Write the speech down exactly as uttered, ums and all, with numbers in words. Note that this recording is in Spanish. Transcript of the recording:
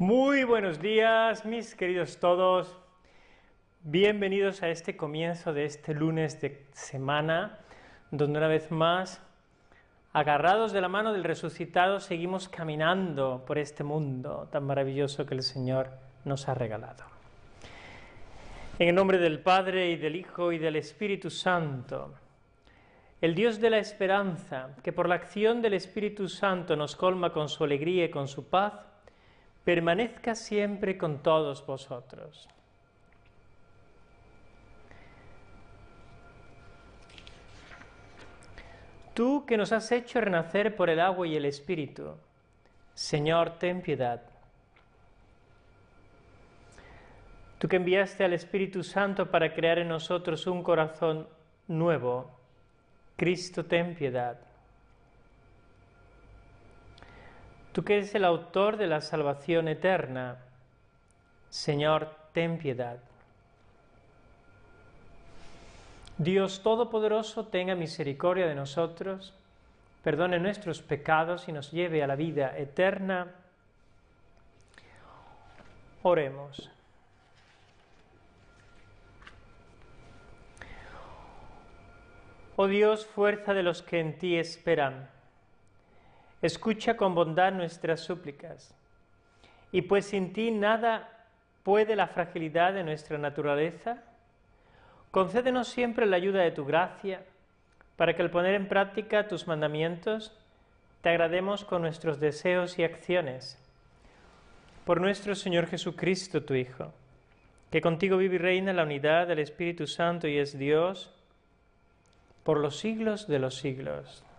Muy buenos días, mis queridos todos. Bienvenidos a este comienzo de este lunes de semana, donde una vez más, agarrados de la mano del resucitado, seguimos caminando por este mundo tan maravilloso que el Señor nos ha regalado. En el nombre del Padre, y del Hijo, y del Espíritu Santo, el Dios de la esperanza, que por la acción del Espíritu Santo nos colma con su alegría y con su paz, permanezca siempre con todos vosotros. Tú que nos has hecho renacer por el agua y el Espíritu, Señor, ten piedad. Tú que enviaste al Espíritu Santo para crear en nosotros un corazón nuevo, Cristo, ten piedad. Tú que eres el autor de la salvación eterna, Señor, ten piedad. Dios Todopoderoso, tenga misericordia de nosotros, perdone nuestros pecados y nos lleve a la vida eterna. Oremos. Oh Dios, fuerza de los que en ti esperan, escucha con bondad nuestras súplicas, y pues sin ti nada puede la fragilidad de nuestra naturaleza, concédenos siempre la ayuda de tu gracia, para que al poner en práctica tus mandamientos, te agrademos con nuestros deseos y acciones. Por nuestro Señor Jesucristo, tu Hijo, que contigo vive y reina en la unidad del Espíritu Santo y es Dios, por los siglos de los siglos.